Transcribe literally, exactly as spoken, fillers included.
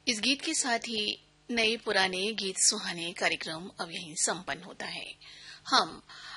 इस गीत के साथ ही नए पुराने गीत सुहाने कार्यक्रम अब यहीं संपन्न होता है। हम